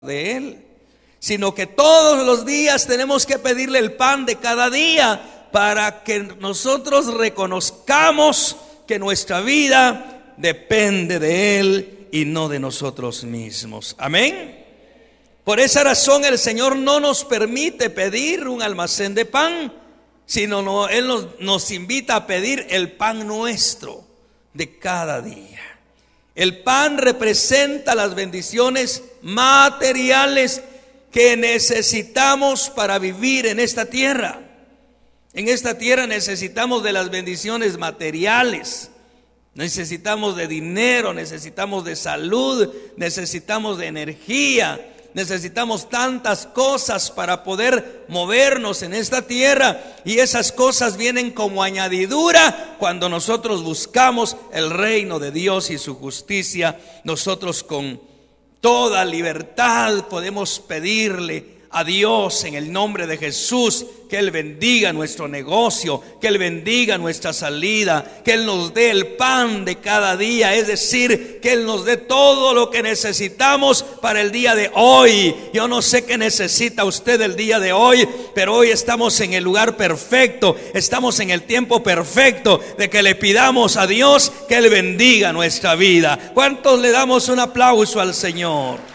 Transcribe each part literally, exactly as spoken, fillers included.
de Él, sino que todos los días tenemos que pedirle el pan de cada día para que nosotros reconozcamos que nuestra vida depende de Él y no de nosotros mismos. Amén. Por esa razón el Señor no nos permite pedir un almacén de pan, sino no, Él nos, nos invita a pedir el pan nuestro de cada día. El pan representa las bendiciones materiales que necesitamos para vivir en esta tierra. En esta tierra necesitamos de las bendiciones materiales. Necesitamos de dinero, necesitamos de salud, necesitamos de energía. Necesitamos tantas cosas para poder movernos en esta tierra, y esas cosas vienen como añadidura cuando nosotros buscamos el reino de Dios y su justicia. Nosotros con toda libertad podemos pedirle a Dios en el nombre de Jesús que Él bendiga nuestro negocio, que Él bendiga nuestra salida, que Él nos dé el pan de cada día, es decir, que Él nos dé todo lo que necesitamos para el día de hoy. Yo no sé qué necesita usted el día de hoy, pero hoy estamos en el lugar perfecto, estamos en el tiempo perfecto de que le pidamos a Dios que Él bendiga nuestra vida. ¿Cuántos le damos un aplauso al Señor?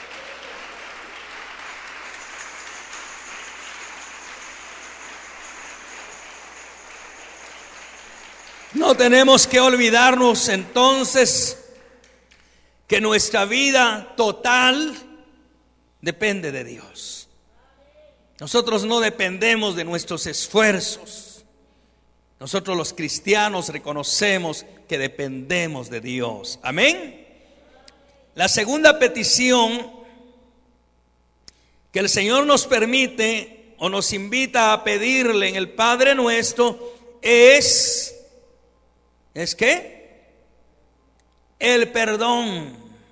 No tenemos que olvidarnos entonces que nuestra vida total depende de Dios. Nosotros no dependemos de nuestros esfuerzos. Nosotros los cristianos reconocemos que dependemos de Dios. Amén. La segunda petición que el Señor nos permite o nos invita a pedirle en el Padre Nuestro es... ¿Es qué? El perdón.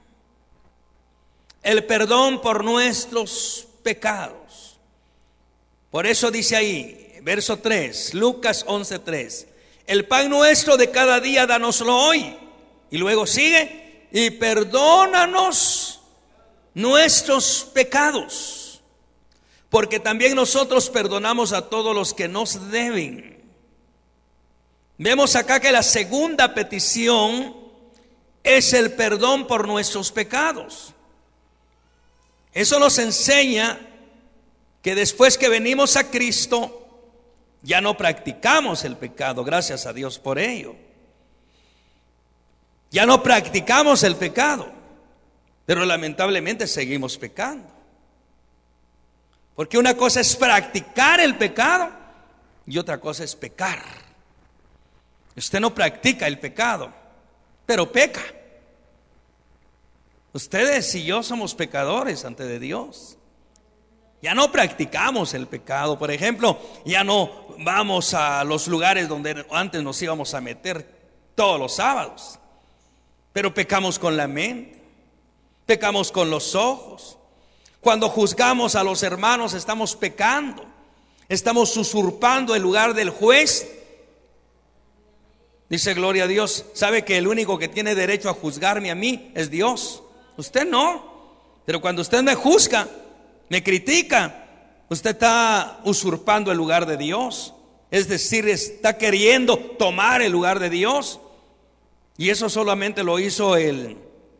El perdón por nuestros pecados. Por eso dice ahí, verso tres, Lucas once tres: el pan nuestro de cada día dánoslo hoy. Y luego sigue: y perdónanos nuestros pecados, porque también nosotros perdonamos a todos los que nos deben. Vemos acá que la segunda petición es el perdón por nuestros pecados. Eso nos enseña que después que venimos a Cristo ya no practicamos el pecado, gracias a Dios por ello. Ya no practicamos el pecado, pero lamentablemente seguimos pecando. Porque una cosa es practicar el pecado y otra cosa es pecar. Usted no practica el pecado, pero peca. Ustedes y yo somos pecadores ante de Dios. Ya no practicamos el pecado. Por ejemplo, ya no vamos a los lugares donde antes nos íbamos a meter todos los sábados, pero pecamos con la mente, pecamos con los ojos. Cuando juzgamos a los hermanos estamos pecando, estamos usurpando el lugar del juez. Dice, gloria a Dios, sabe que el único que tiene derecho a juzgarme a mí es Dios. Usted no. Pero cuando usted me juzga, me critica, usted está usurpando el lugar de Dios. Es decir, está queriendo tomar el lugar de Dios. Y eso solamente lo hizo el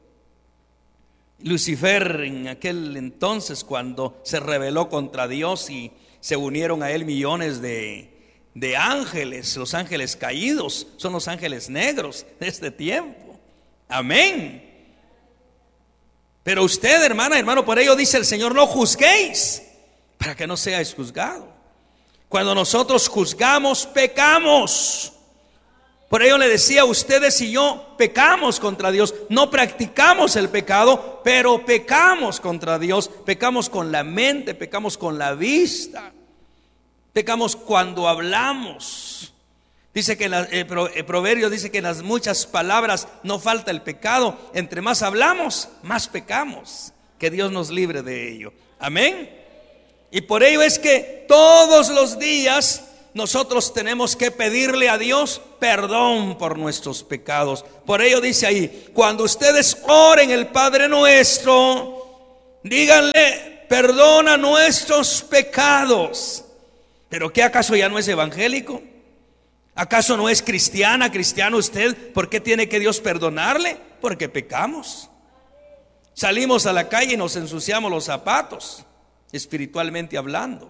Lucifer en aquel entonces, cuando se rebeló contra Dios y se unieron a él millones de de ángeles. Los ángeles caídos son los ángeles negros de este tiempo. Amén. Pero usted, hermana, hermano, por ello dice el Señor: no juzguéis para que no seáis juzgados. Cuando nosotros juzgamos, pecamos. Por ello le decía, ustedes y yo pecamos contra Dios. No practicamos el pecado, pero pecamos contra Dios. Pecamos con la mente, pecamos con la vista, pecamos cuando hablamos. Dice que la, el, el proverbio dice que en las muchas palabras no falta el pecado. Entre más hablamos, más pecamos. Que Dios nos libre de ello. Amén. Y por ello es que todos los días nosotros tenemos que pedirle a Dios perdón por nuestros pecados. Por ello dice ahí: cuando ustedes oren el Padre Nuestro, Díganle, perdona nuestros pecados. ¿Pero qué, acaso ya no es evangélico? ¿Acaso no es cristiana, cristiano usted? ¿Por qué tiene que Dios perdonarle? Porque pecamos. Salimos a la calle y nos ensuciamos los zapatos, espiritualmente hablando,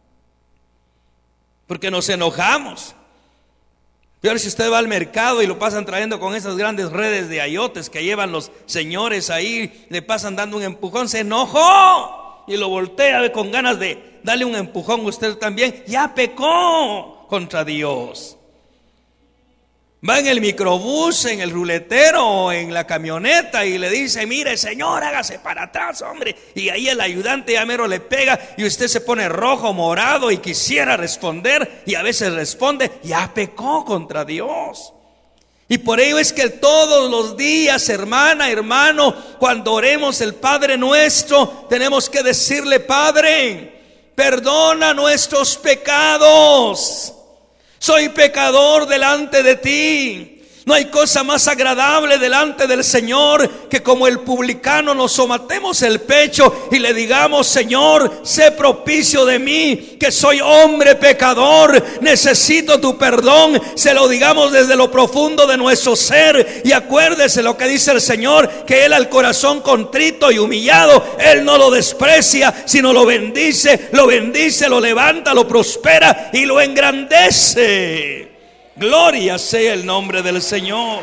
porque nos enojamos. Pero si usted va al mercado y lo pasan trayendo con esas grandes redes de ayotes que llevan los señores ahí, le pasan dando un empujón, se enojó y lo voltea con ganas de darle un empujón usted también, ya pecó contra Dios. Va en el microbús, en el ruletero o en la camioneta y le dice, mire señor, hágase para atrás, hombre. Y ahí el ayudante ya mero le pega y usted se pone rojo, morado y quisiera responder y a veces responde, ya pecó contra Dios. Y por ello es que todos los días, hermana, hermano, cuando oremos el Padre Nuestro, tenemos que decirle, Padre, perdona nuestros pecados. Soy pecador delante de ti. No hay cosa más agradable delante del Señor que como el publicano nos somatemos el pecho y le digamos, Señor, sé propicio de mí, que soy hombre pecador, necesito tu perdón. Se lo digamos desde lo profundo de nuestro ser. Y acuérdese lo que dice el Señor, que Él al corazón contrito y humillado, Él no lo desprecia, sino lo bendice, lo bendice, lo levanta, lo prospera y lo engrandece. Gloria sea el nombre del Señor.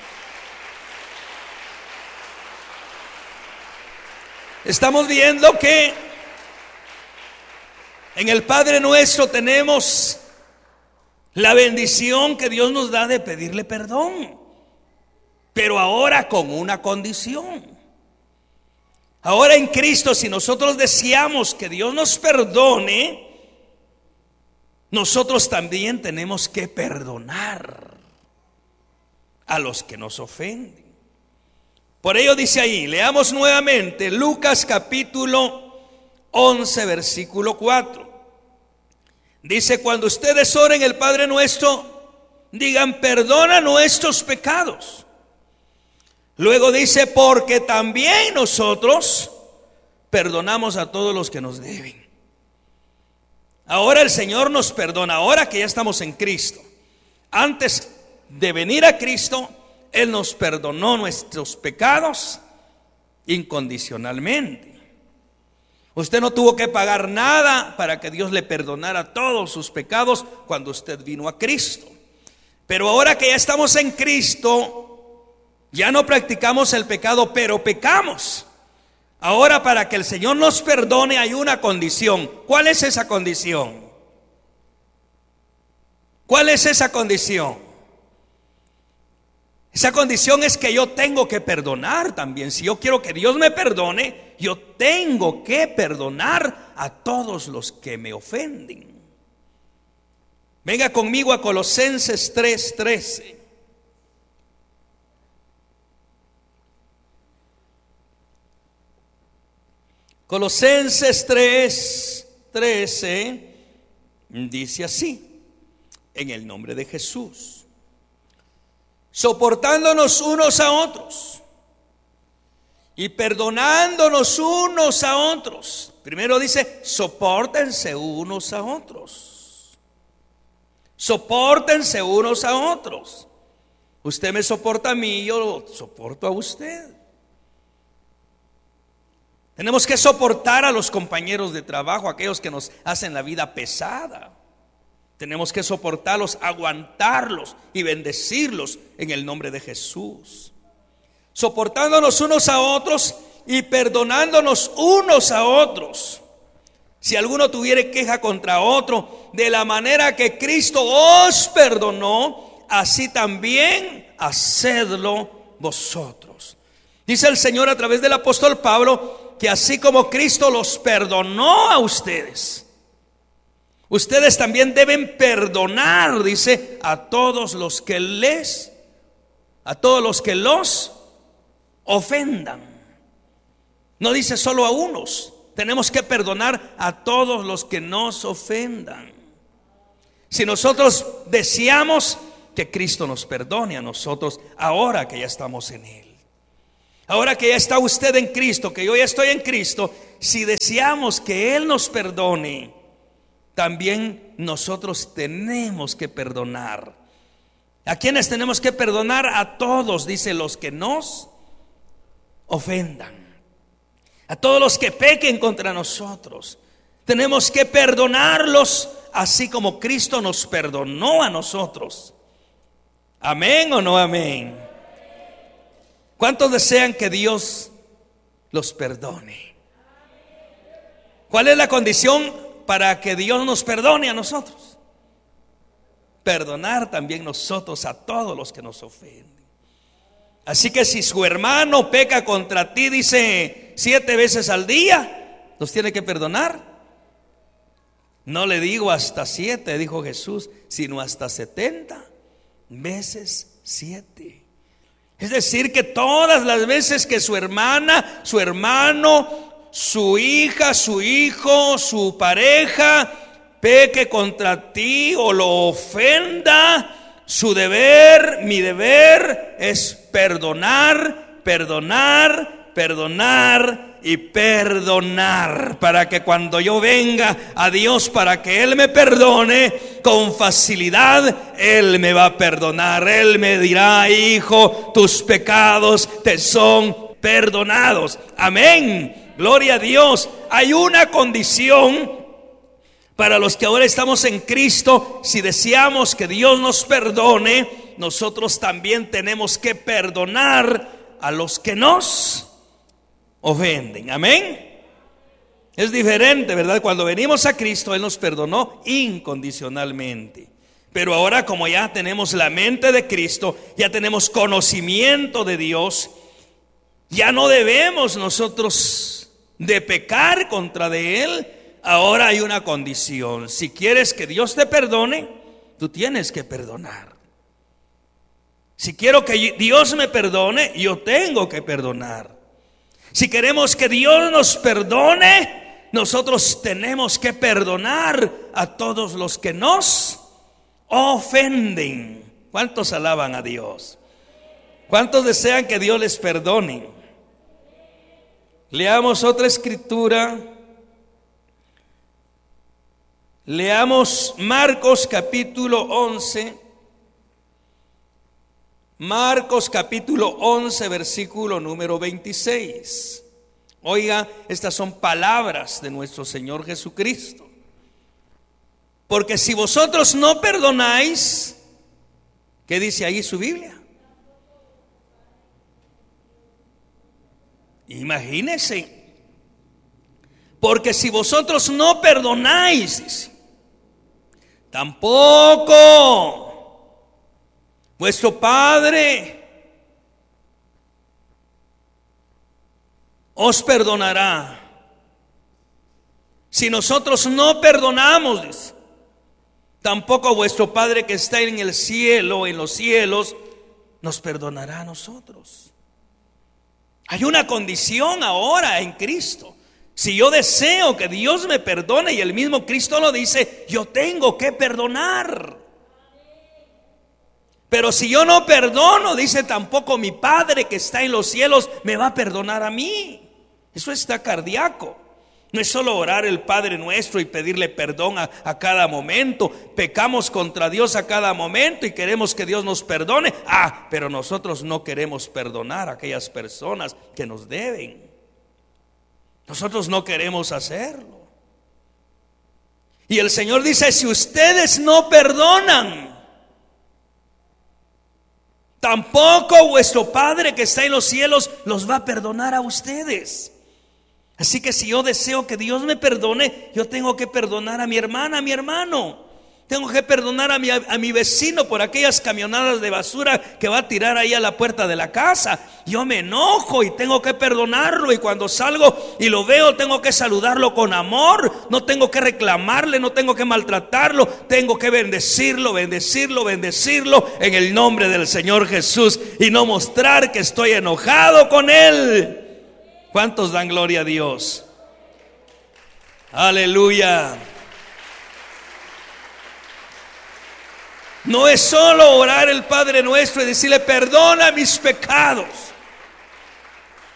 Estamos viendo que en el Padre Nuestro tenemos la bendición que Dios nos da de pedirle perdón, pero ahora con una condición. Ahora en Cristo, si nosotros deseamos que Dios nos perdone, nosotros también tenemos que perdonar a los que nos ofenden. Por ello dice ahí, leamos nuevamente Lucas capítulo once, versículo cuatro. Dice, cuando ustedes oren el Padre Nuestro, digan, perdona nuestros pecados. Luego dice, porque también nosotros perdonamos a todos los que nos deben. Ahora el Señor nos perdona, ahora que ya estamos en Cristo. Antes de venir a Cristo, Él nos perdonó nuestros pecados incondicionalmente. Usted no tuvo que pagar nada para que Dios le perdonara todos sus pecados cuando usted vino a Cristo. Pero ahora que ya estamos en Cristo, ya no practicamos el pecado, pero pecamos. Ahora, para que el Señor nos perdone hay una condición. ¿Cuál es esa condición? ¿Cuál es esa condición? Esa condición es que yo tengo que perdonar también. Si yo quiero que Dios me perdone, yo tengo que perdonar a todos los que me ofenden. Venga conmigo a Colosenses tres trece. Colosenses tres trece dice así, en el nombre de Jesús, soportándonos unos a otros y perdonándonos unos a otros. Primero dice, sopórtense unos a otros. Sopórtense unos a otros. Usted me soporta a mí, yo lo soporto a usted. Tenemos que soportar a los compañeros de trabajo, aquellos que nos hacen la vida pesada. Tenemos que soportarlos, aguantarlos y bendecirlos en el nombre de Jesús. Soportándonos unos a otros y perdonándonos unos a otros. Si alguno tuviere queja contra otro, de la manera que Cristo os perdonó, así también hacedlo vosotros. Dice el Señor a través del apóstol Pablo, que así como Cristo los perdonó a ustedes, ustedes también deben perdonar, dice, a todos los que les, a todos los que los ofendan. No dice solo a unos, tenemos que perdonar a todos los que nos ofendan. Si nosotros deseamos que Cristo nos perdone a nosotros ahora que ya estamos en Él. Ahora que ya está usted en Cristo, que yo ya estoy en Cristo, si deseamos que Él nos perdone, también nosotros tenemos que perdonar. ¿A quiénes tenemos que perdonar? A todos, dice, los que nos ofendan, a todos los que pequen contra nosotros. Tenemos que perdonarlos, así como Cristo nos perdonó a nosotros. ¿Amén o no amén? ¿Cuántos desean que Dios los perdone? ¿Cuál es la condición para que Dios nos perdone a nosotros? Perdonar también nosotros a todos los que nos ofenden. Así que si su hermano peca contra ti, dice, siete veces al día, ¿los tiene que perdonar? No le digo hasta siete, dijo Jesús, sino hasta setenta veces siete. Es decir, que todas las veces que su hermana, su hermano, su hija, su hijo, su pareja peque contra ti o lo ofenda, su deber, mi deber es perdonar, perdonar, perdonar y perdonar, para que cuando yo venga a Dios para que Él me perdone, con facilidad Él me va a perdonar. Él me dirá, hijo, tus pecados te son perdonados. Amén, gloria a Dios. Hay una condición para los que ahora estamos en Cristo. Si deseamos que Dios nos perdone, nosotros también tenemos que perdonar a los que nos ofenden. Amén. Es diferente, ¿verdad? Cuando venimos a Cristo, Él nos perdonó incondicionalmente. Pero ahora, como ya tenemos la mente de Cristo, ya tenemos conocimiento de Dios, ya no debemos nosotros de pecar contra de Él. Ahora hay una condición: si quieres que Dios te perdone, tú tienes que perdonar. Si quiero que Dios me perdone, yo tengo que perdonar. Si queremos que Dios nos perdone, nosotros tenemos que perdonar a todos los que nos ofenden. ¿Cuántos alaban a Dios? ¿Cuántos desean que Dios les perdone? Leamos otra escritura. Leamos Marcos capítulo once. Marcos capítulo once, versículo número veintiséis. Oiga, estas son palabras de nuestro Señor Jesucristo. Porque si vosotros no perdonáis, ¿qué dice ahí su Biblia? Imagínense. Porque si vosotros no perdonáis, tampoco vuestro Padre os perdonará. Si nosotros no perdonamos, dice, tampoco vuestro Padre que está en el cielo, en los cielos, nos perdonará a nosotros. Hay una condición ahora en Cristo. Si yo deseo que Dios me perdone, y el mismo Cristo lo dice, yo tengo que perdonar. Pero si yo no perdono, dice, tampoco mi Padre que está en los cielos me va a perdonar a mí. Eso está cardíaco. No es solo orar el Padre Nuestro y pedirle perdón a, a cada momento. Pecamos contra Dios a cada momento y queremos que Dios nos perdone. Ah, pero nosotros no queremos perdonar a aquellas personas que nos deben. Nosotros no queremos hacerlo. Y el Señor dice, si ustedes no perdonan, tampoco vuestro Padre que está en los cielos los va a perdonar a ustedes. Así que si yo deseo que Dios me perdone, yo tengo que perdonar a mi hermana, a mi hermano. Tengo que perdonar a mi, a mi vecino por aquellas camionadas de basura que va a tirar ahí a la puerta de la casa. Yo me enojo y tengo que perdonarlo, y cuando salgo y lo veo tengo que saludarlo con amor. No tengo que reclamarle, no tengo que maltratarlo. Tengo que bendecirlo, bendecirlo, bendecirlo en el nombre del Señor Jesús, y no mostrar que estoy enojado con él. ¿Cuántos dan gloria a Dios? Aleluya. No es solo orar el Padre Nuestro y decirle, perdona mis pecados.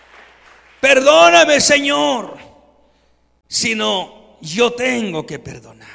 perdóname, Señor, sino yo tengo que perdonar.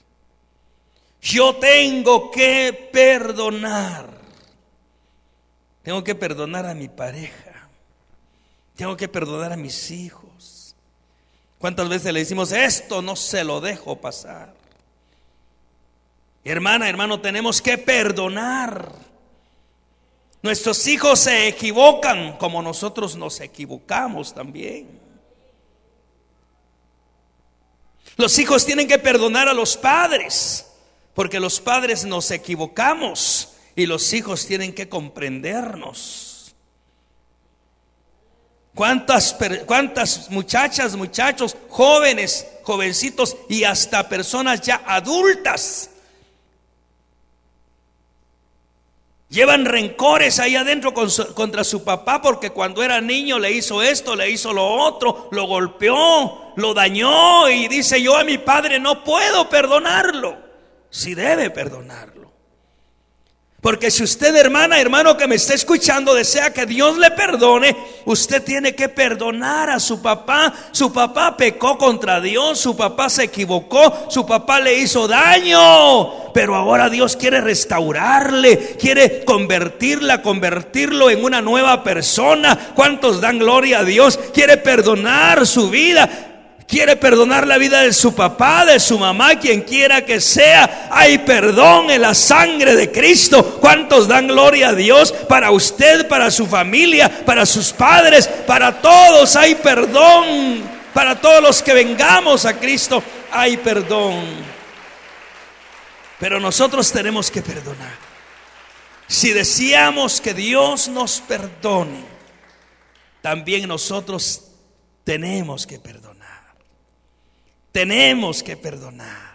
Yo tengo que perdonar. Tengo que perdonar a mi pareja. Tengo que perdonar a mis hijos. ¿Cuántas veces le decimos esto no se lo dejo pasar? Hermana, hermano, tenemos que perdonar. Nuestros hijos se equivocan como nosotros nos equivocamos también. Los hijos tienen que perdonar a los padres, porque los padres nos equivocamos y los hijos tienen que comprendernos. ¿Cuántas, cuántas muchachas, muchachos, jóvenes, jovencitos y hasta personas ya adultas llevan rencores ahí adentro contra su papá porque cuando era niño le hizo esto, le hizo lo otro, lo golpeó, lo dañó y dice: yo a mi padre no puedo perdonarlo? Sí debe perdonarlo. Porque si usted, hermana, hermano que me está escuchando, desea que Dios le perdone, usted tiene que perdonar a su papá. Su papá pecó contra Dios, su papá se equivocó, su papá le hizo daño, pero ahora Dios quiere restaurarle, quiere convertirla, convertirlo en una nueva persona. ¿Cuántos dan gloria a Dios? Quiere perdonar su vida. Quiere perdonar la vida de su papá, de su mamá, quien quiera que sea. Hay perdón en la sangre de Cristo. ¿Cuántos dan gloria a Dios? Para usted, para su familia, para sus padres, para todos hay perdón. Para todos los que vengamos a Cristo hay perdón. Pero nosotros tenemos que perdonar. Si deseamos que Dios nos perdone, también nosotros tenemos que perdonar. Tenemos que perdonar.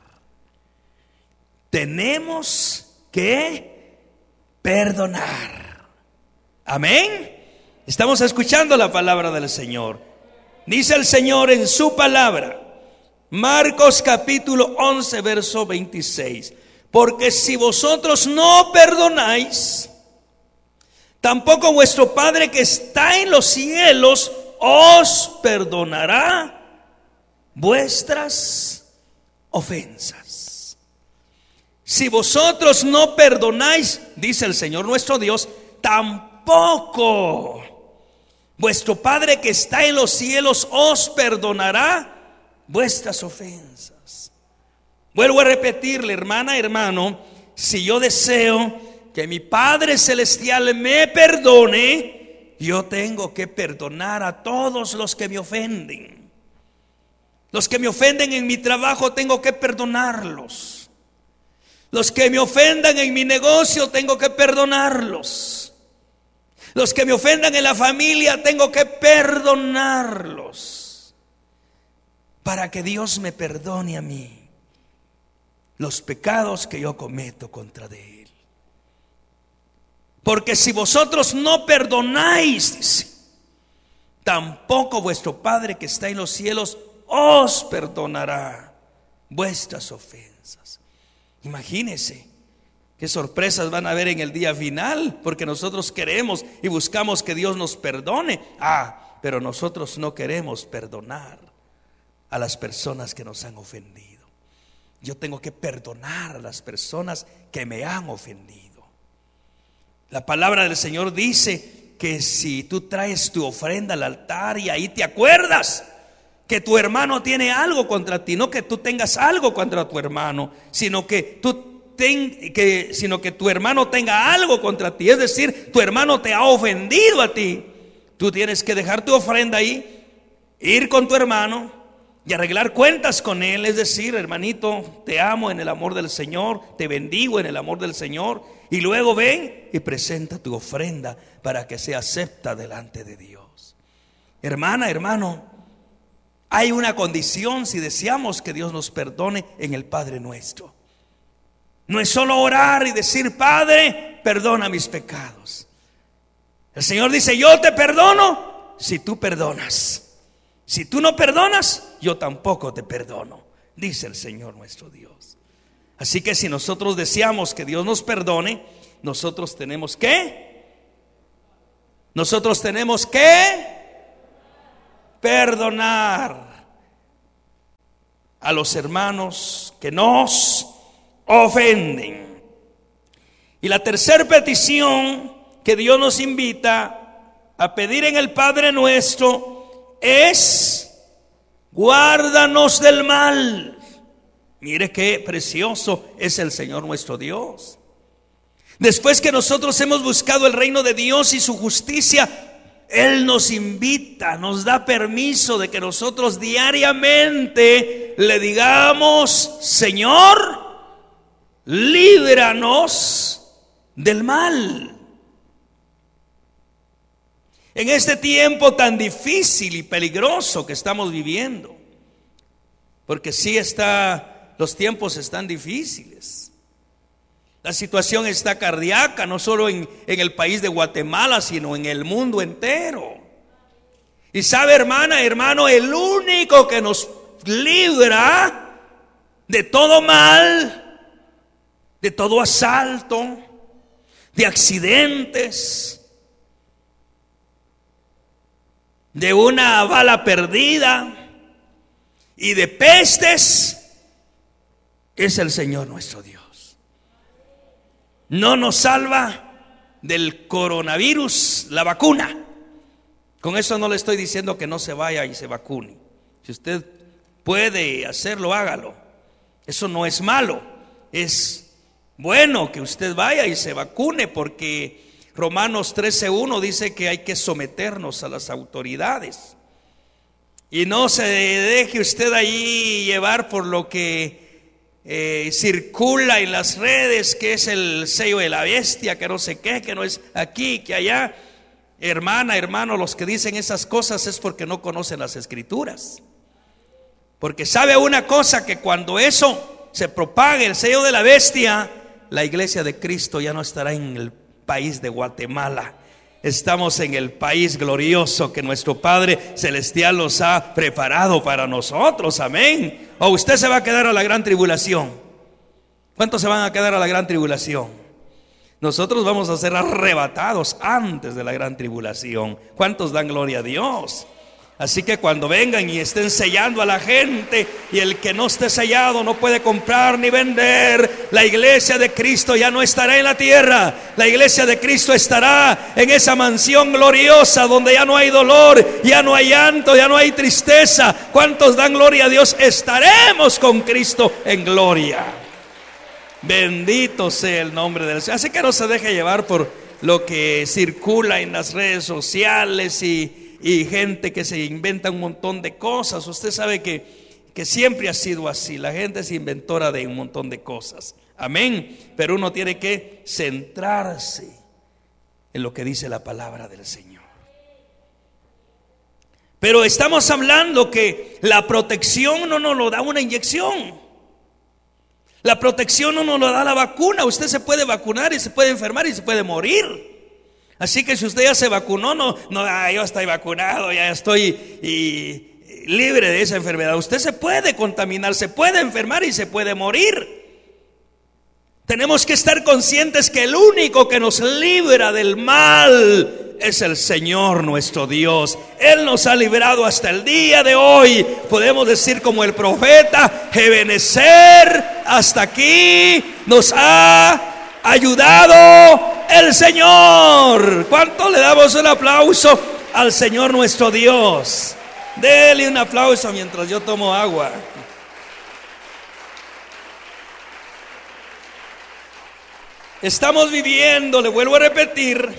Tenemos que perdonar. Amén. Estamos escuchando la palabra del Señor. Dice el Señor en su palabra, Marcos capítulo once, verso veintiséis: porque si vosotros no perdonáis, tampoco vuestro Padre que está en los cielos os perdonará vuestras ofensas. Si vosotros no perdonáis, dice el Señor nuestro Dios, tampoco vuestro Padre que está en los cielos os perdonará vuestras ofensas. Vuelvo a repetirle, hermana, hermano, si yo deseo que mi Padre celestial me perdone, yo tengo que perdonar a todos los que me ofenden. Los que me ofenden en mi trabajo tengo que perdonarlos. Los que me ofendan en mi negocio tengo que perdonarlos. Los que me ofendan en la familia tengo que perdonarlos, para que Dios me perdone a mí los pecados que yo cometo contra de Él. Porque si vosotros no perdonáis, dice, tampoco vuestro Padre que está en los cielos os perdonará vuestras ofensas. Imagínense qué sorpresas van a haber en el día final, porque nosotros queremos y buscamos que Dios nos perdone. Ah, pero nosotros no queremos perdonar a las personas que nos han ofendido. Yo tengo que perdonar a las personas que me han ofendido. La palabra del Señor dice que si tú traes tu ofrenda al altar y ahí te acuerdas que tu hermano tiene algo contra ti, no que tú tengas algo contra tu hermano, sino que tú ten, que, sino que tu hermano tenga algo contra ti, es decir, tu hermano te ha ofendido a ti. Tú tienes que dejar tu ofrenda ahí, ir con tu hermano y arreglar cuentas con él, es decir, hermanito, te amo en el amor del Señor, te bendigo en el amor del Señor, y luego ven y presenta tu ofrenda para que sea acepta delante de Dios. Hermana, hermano, hay una condición si deseamos que Dios nos perdone en el Padre nuestro. No es solo orar y decir: Padre, perdona mis pecados. El Señor dice: yo te perdono si tú perdonas. Si tú no perdonas, yo tampoco te perdono, dice el Señor nuestro Dios. Así que si nosotros deseamos que Dios nos perdone, nosotros tenemos que Nosotros tenemos que perdonar a los hermanos que nos ofenden. Y la tercera petición que Dios nos invita a pedir en el Padre Nuestro es: guárdanos del mal. Mire qué precioso es el Señor nuestro Dios. Después que nosotros hemos buscado el reino de Dios y su justicia, Él nos invita, nos da permiso de que nosotros diariamente le digamos: Señor, líbranos del mal. En este tiempo tan difícil y peligroso que estamos viviendo, porque sí está, los tiempos están difíciles. La situación está cardíaca, no solo en, en el país de Guatemala, sino en el mundo entero. Y sabe, hermana, hermano, el único que nos libra de todo mal, de todo asalto, de accidentes, de una bala perdida y de pestes, es el Señor nuestro Dios. No nos salva del coronavirus la vacuna. Con eso no le estoy diciendo que no se vaya y se vacune. Si usted puede hacerlo, hágalo. Eso no es malo. Es bueno que usted vaya y se vacune, porque Romanos trece uno dice que hay que someternos a las autoridades. Y no se deje usted ahí llevar por lo que Eh, circula en las redes, que es el sello de la bestia, que no sé qué, que no es aquí, que allá. Hermana, hermano, los que dicen esas cosas es porque no conocen las escrituras. Porque sabe una cosa, que cuando eso se propague, el sello de la bestia, la iglesia de Cristo ya no estará en el país de Guatemala. Estamos en el país glorioso que nuestro Padre Celestial nos ha preparado para nosotros. Amén. O usted se va a quedar a la gran tribulación. ¿Cuántos se van a quedar a la gran tribulación? Nosotros vamos a ser arrebatados antes de la gran tribulación. ¿Cuántos dan gloria a Dios? Así que cuando vengan y estén sellando a la gente, y el que no esté sellado no puede comprar ni vender, la iglesia de Cristo ya no estará en la tierra. La iglesia de Cristo estará en esa mansión gloriosa donde ya no hay dolor, ya no hay llanto, ya no hay tristeza. ¿Cuántos dan gloria a Dios? Estaremos con Cristo en gloria. Bendito sea el nombre del Señor. Así que no se deje llevar por lo que circula en las redes sociales y Y gente que se inventa un montón de cosas. Usted sabe que, que siempre ha sido así. La gente es inventora de un montón de cosas. Amén. Pero uno tiene que centrarse en lo que dice la palabra del Señor. Pero estamos hablando que la protección no nos lo da una inyección. La protección no nos lo da la vacuna. Usted se puede vacunar y se puede enfermar y se puede morir. Así que si usted ya se vacunó, no, no, ah, yo estoy vacunado, ya estoy y, y, libre de esa enfermedad. Usted se puede contaminar, se puede enfermar y se puede morir. Tenemos que estar conscientes que el único que nos libra del mal es el Señor nuestro Dios. Él nos ha librado hasta el día de hoy. Podemos decir como el profeta: Ebenezer, hasta aquí nos ha ayudado el Señor. ¿Cuánto le damos un aplauso al Señor nuestro Dios? Dele un aplauso mientras yo tomo agua. Estamos viviendo, le vuelvo a repetir,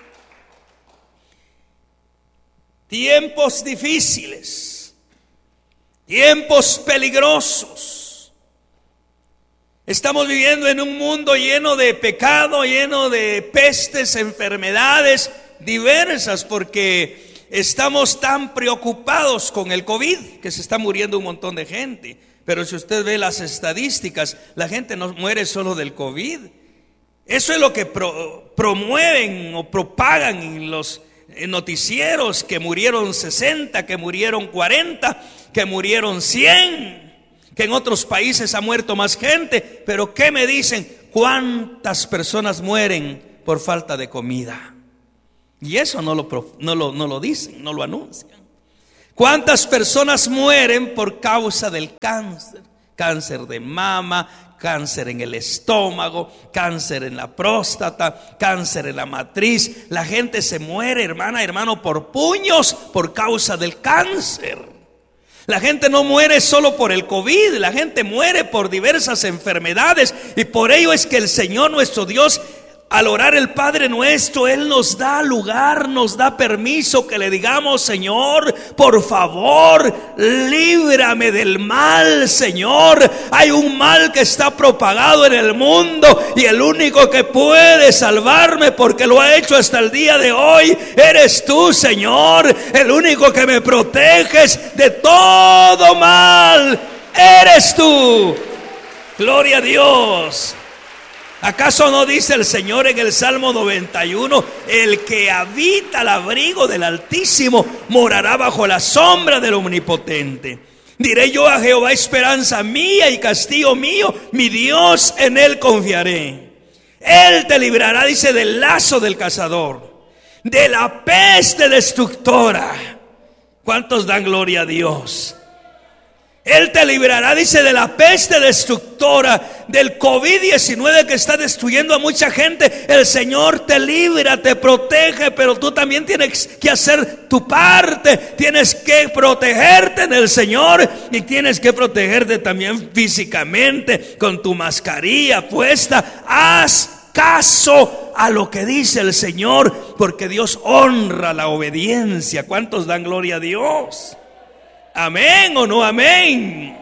tiempos difíciles, tiempos peligrosos. Estamos viviendo en un mundo lleno de pecado, lleno de pestes, enfermedades diversas, porque estamos tan preocupados con el COVID que se está muriendo un montón de gente. Pero si usted ve las estadísticas, la gente no muere solo del COVID. Eso es lo que pro, promueven o propagan en los noticieros, que murieron sesenta, que murieron cuarenta, que murieron cien. Que en otros países ha muerto más gente. Pero ¿qué me dicen? ¿Cuántas personas mueren por falta de comida? Y eso no lo, no lo, no lo dicen, no lo anuncian. ¿Cuántas personas mueren por causa del cáncer? Cáncer de mama, cáncer en el estómago, cáncer en la próstata, cáncer en la matriz. La gente se muere, hermana, hermano, por puños por causa del cáncer. La gente no muere solo por el COVID, la gente muere por diversas enfermedades. Y por ello es que el Señor nuestro Dios, al orar el Padre Nuestro, Él nos da lugar, nos da permiso que le digamos: Señor, por favor, líbrame del mal, Señor. Hay un mal que está propagado en el mundo y el único que puede salvarme, porque lo ha hecho hasta el día de hoy, eres tú, Señor. El único que me proteges de todo mal, eres tú. Gloria a Dios. ¿Acaso no dice el Señor en el Salmo noventa y uno: el que habita al abrigo del Altísimo morará bajo la sombra del Omnipotente? Diré yo a Jehová: esperanza mía y castillo mío, mi Dios, en él confiaré. Él te librará, dice, del lazo del cazador, de la peste destructora. ¿Cuántos dan gloria a Dios? Él te librará, dice, de la peste destructora, del COVID diecinueve que está destruyendo a mucha gente. El Señor te libra, te protege, pero tú también tienes que hacer tu parte. Tienes que protegerte en el Señor y tienes que protegerte también físicamente con tu mascarilla puesta. Haz caso a lo que dice el Señor, porque Dios honra la obediencia. ¿Cuántos dan gloria a Dios? Amén o no amén.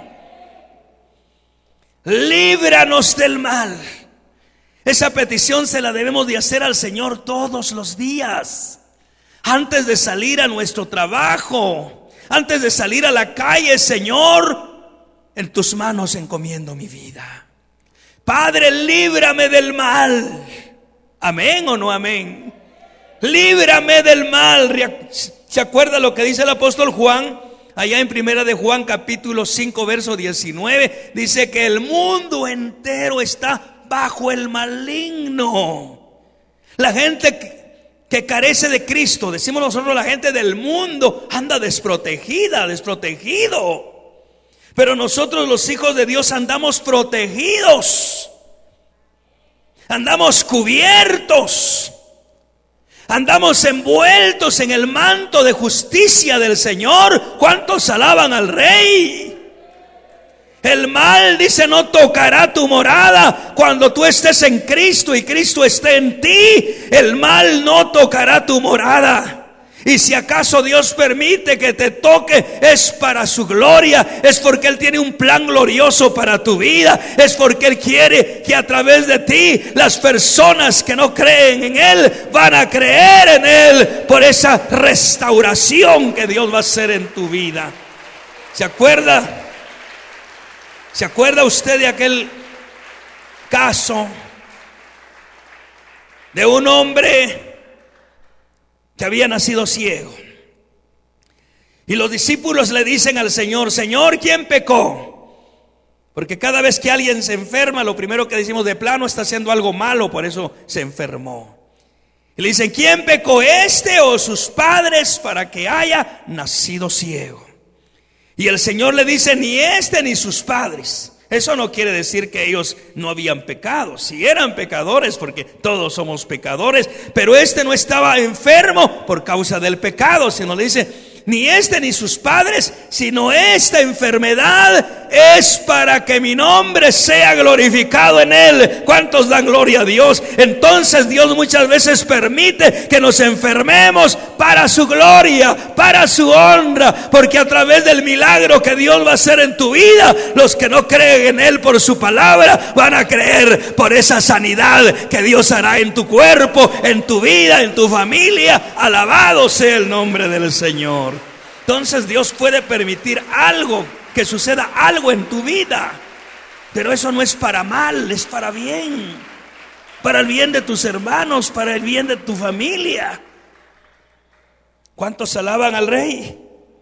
Líbranos del mal. Esa petición se la debemos de hacer al Señor todos los días, antes de salir a nuestro trabajo, antes de salir a la calle. Señor, en tus manos encomiendo mi vida. Padre, líbrame del mal. Amén o no amén. Líbrame del mal. ¿Se acuerda lo que dice el apóstol Juan? Allá en primera de Juan capítulo cinco verso diecinueve, dice que el mundo entero está bajo el maligno. La gente que, que carece de Cristo, decimos nosotros, la gente del mundo anda desprotegida, desprotegido. Pero nosotros, los hijos de Dios, andamos protegidos, andamos cubiertos, andamos envueltos en el manto de justicia del Señor. ¿Cuántos alaban al Rey? El mal, dice, no tocará tu morada. Cuando tú estés en Cristo y Cristo esté en ti, el mal no tocará tu morada. Y si acaso Dios permite que te toque, es para su gloria, es porque Él tiene un plan glorioso para tu vida, es porque Él quiere que a través de ti las personas que no creen en Él van a creer en Él, por esa restauración que Dios va a hacer en tu vida. ¿Se acuerda? ¿Se acuerda usted de aquel caso de un hombre que había nacido ciego? Y los discípulos le dicen al Señor: Señor, ¿quién pecó? Porque cada vez que alguien se enferma, lo primero que decimos, de plano está haciendo algo malo, por eso se enfermó. Y le dicen: ¿quién pecó, este o sus padres, para que haya nacido ciego? Y el Señor le dice: ni este ni sus padres. Eso no quiere decir que ellos no habían pecado. Si eran pecadores, porque todos somos pecadores, pero este no estaba enfermo por causa del pecado, sino le dice: ni este ni sus padres, sino esta enfermedad es para que mi nombre sea glorificado en él. ¿Cuántos dan gloria a Dios? Entonces Dios muchas veces permite que nos enfermemos para su gloria, para su honra, porque a través del milagro que Dios va a hacer en tu vida, los que no creen en él por su palabra van a creer por esa sanidad que Dios hará en tu cuerpo, en tu vida, en tu familia. Alabado sea el nombre del Señor. Entonces Dios puede permitir algo, que suceda algo en tu vida, pero eso no es para mal, es para bien, para el bien de tus hermanos, para el bien de tu familia. ¿Cuántos alaban al Rey?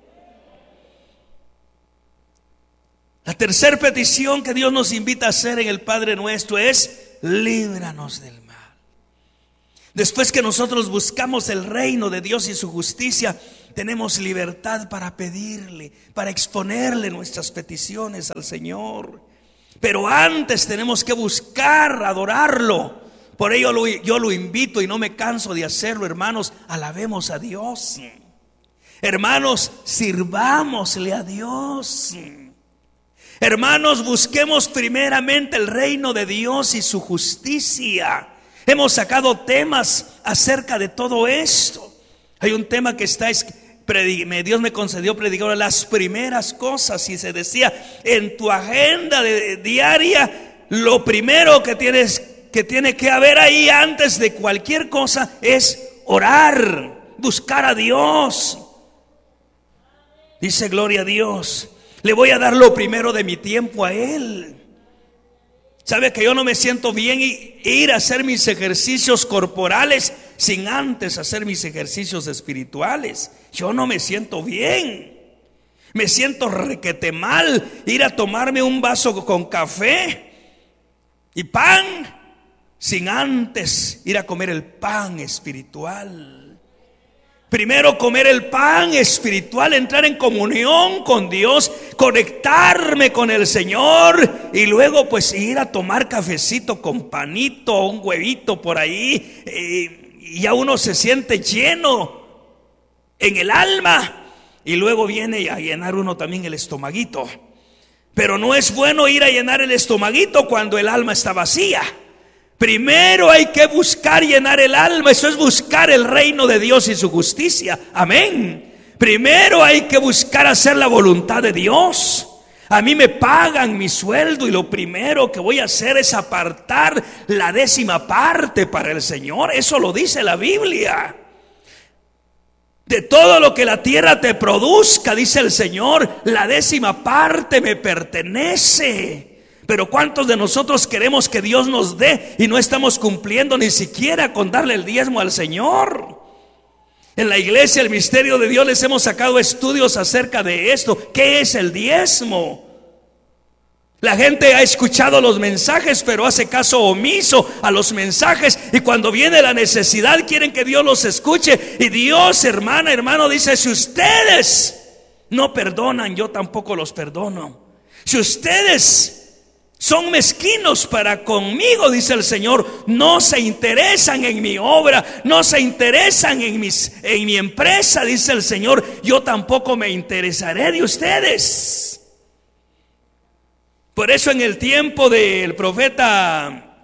La tercera petición que Dios nos invita a hacer en el Padre Nuestro es: líbranos del mal. Después que nosotros buscamos el reino de Dios y su justicia, tenemos libertad para pedirle, para exponerle nuestras peticiones al Señor. Pero antes tenemos que buscar adorarlo. Por ello lo, yo lo invito y no me canso de hacerlo, hermanos. Alabemos a Dios. Hermanos, sirvámosle a Dios. Hermanos, busquemos primeramente el reino de Dios y su justicia. Hemos sacado temas acerca de todo esto. Hay un tema que está, Dios me concedió predicar las primeras cosas, y se decía: en tu agenda de, diaria, lo primero que tienes que tiene que haber ahí antes de cualquier cosa es orar, buscar a Dios. Dice: gloria a Dios, le voy a dar lo primero de mi tiempo a Él. ¿Sabe que yo no me siento bien ir a hacer mis ejercicios corporales sin antes hacer mis ejercicios espirituales? Yo no me siento bien. Me siento requete mal ir a tomarme un vaso con café y pan sin antes ir a comer el pan espiritual. Primero comer el pan espiritual, entrar en comunión con Dios, conectarme con el Señor, y luego pues ir a tomar cafecito con panito, un huevito por ahí, eh, y ya uno se siente lleno en el alma, y luego viene a llenar uno también el estomaguito. Pero no es bueno ir a llenar el estomaguito cuando el alma está vacía. Primero hay que buscar llenar el alma. Eso es buscar el reino de Dios y su justicia. Amén. Primero hay que buscar hacer la voluntad de Dios. A mí me pagan mi sueldo y lo primero que voy a hacer es apartar la décima parte para el Señor. Eso lo dice la Biblia. De todo lo que la tierra te produzca, dice el Señor, la décima parte me pertenece. Pero ¿cuántos de nosotros queremos que Dios nos dé y no estamos cumpliendo ni siquiera con darle el diezmo al Señor? En la iglesia, el misterio de Dios, les hemos sacado estudios acerca de esto. ¿Qué es el diezmo? La gente ha escuchado los mensajes, pero hace caso omiso a los mensajes, y cuando viene la necesidad quieren que Dios los escuche. Y Dios, hermana, hermano, dice: si ustedes no perdonan, yo tampoco los perdono. Si ustedes son mezquinos para conmigo, dice el Señor, no se interesan en mi obra, no se interesan en, mis, en mi empresa, dice el Señor, yo tampoco me interesaré de ustedes. Por eso en el tiempo del profeta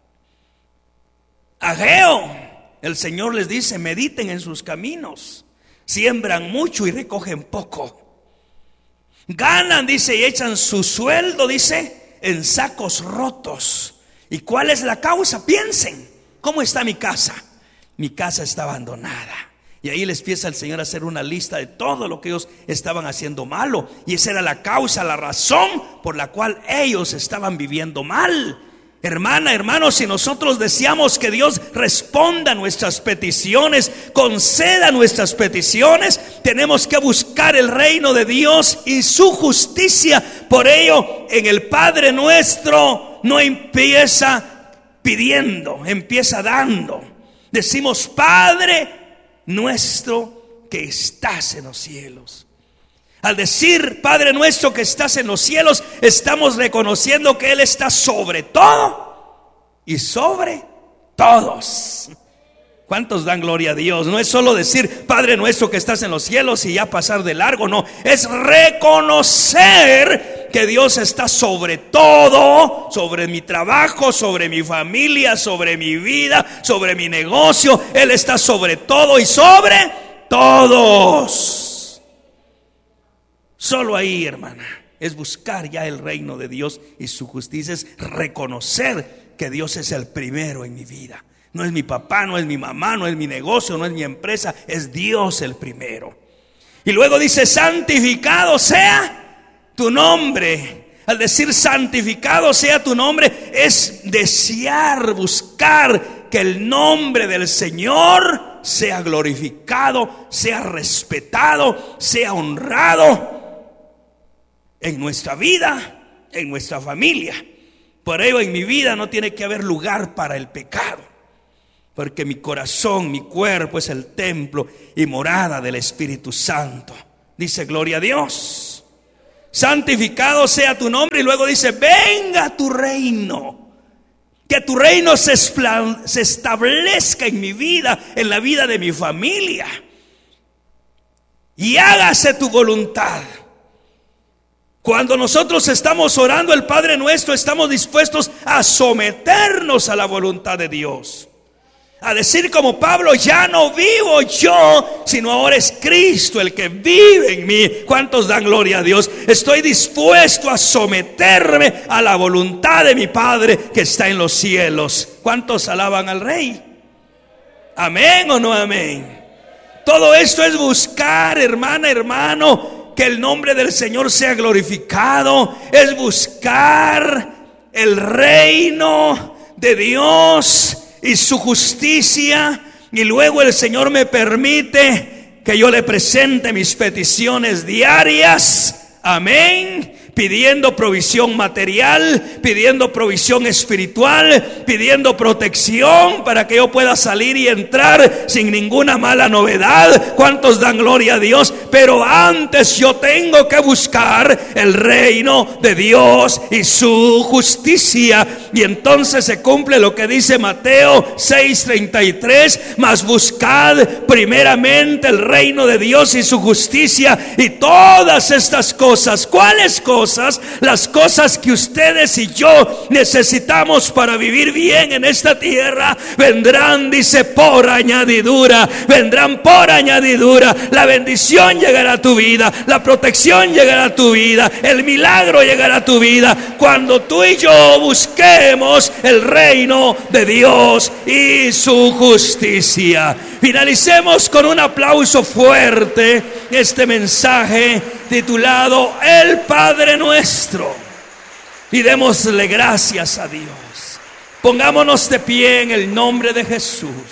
Ageo, el Señor les dice: mediten en sus caminos. Siembran mucho y recogen poco. Ganan, dice, y echan su sueldo, dice, en sacos rotos. ¿Y cuál es la causa? Piensen: ¿cómo está mi casa? Mi casa está abandonada. Y ahí les empieza el Señor a hacer una lista de todo lo que ellos estaban haciendo malo. Y esa era la causa, la razón por la cual ellos estaban viviendo mal. Hermana, hermano, si nosotros deseamos que Dios responda a nuestras peticiones, conceda nuestras peticiones, tenemos que buscar el reino de Dios y su justicia. Por ello, en el Padre Nuestro no empieza pidiendo, empieza dando. Decimos: Padre Nuestro que estás en los cielos. Al decir Padre Nuestro que estás en los cielos, estamos reconociendo que Él está sobre todo y sobre todos. ¿Cuántos dan gloria a Dios? No es solo decir Padre Nuestro que estás en los cielos y ya pasar de largo, no. Es reconocer que Dios está sobre todo, sobre mi trabajo, sobre mi familia, sobre mi vida, sobre mi negocio. Él está sobre todo y sobre todos. Solo ahí, hermana, es buscar ya el reino de Dios y su justicia. Es reconocer que Dios es el primero en mi vida. No es mi papá, no es mi mamá, no es mi negocio, no es mi empresa. Es Dios el primero. Y luego dice: santificado sea tu nombre. Al decir santificado sea tu nombre, es desear, buscar que el nombre del Señor sea glorificado, sea respetado, sea honrado en nuestra vida, en nuestra familia. Por ello, en mi vida no tiene que haber lugar para el pecado. porque mi corazón, mi cuerpo es el templo y morada del Espíritu Santo. Dice, gloria a Dios. Santificado sea tu nombre. Y luego dice, venga tu reino. Que tu reino se, espla- se establezca en mi vida, en la vida de mi familia. Y hágase tu voluntad. Cuando nosotros estamos orando el Padre Nuestro, estamos dispuestos a someternos a la voluntad de Dios. A decir como Pablo, ya no vivo yo, sino ahora es Cristo el que vive en mí. ¿Cuántos dan gloria a Dios? Estoy dispuesto a someterme a la voluntad de mi Padre que está en los cielos. ¿Cuántos alaban al Rey? ¿Amén o no amén? Todo esto es buscar, hermana, hermano, que el nombre del Señor sea glorificado. Es buscar el reino de Dios y su justicia, y luego el Señor me permite que yo le presente mis peticiones diarias, amén, pidiendo provisión material, pidiendo provisión espiritual, pidiendo protección para que yo pueda salir y entrar sin ninguna mala novedad. ¿Cuántos dan gloria a Dios? Pero antes yo tengo que buscar el reino de Dios y su justicia, y entonces se cumple lo que dice Mateo seis treinta y tres: mas buscad primeramente el reino de Dios y su justicia, y todas estas cosas. ¿Cuáles cosas? Las cosas que ustedes y yo necesitamos para vivir bien en esta tierra vendrán, dice, por añadidura. Vendrán por añadidura. La bendición llegará a tu vida, la protección llegará a tu vida, el milagro llegará a tu vida cuando tú y yo busquemos el reino de Dios y su justicia. Finalicemos con un aplauso fuerte este mensaje titulado El Padre Nuestro, y démosle gracias a Dios. Pongámonos de pie en el nombre de Jesús.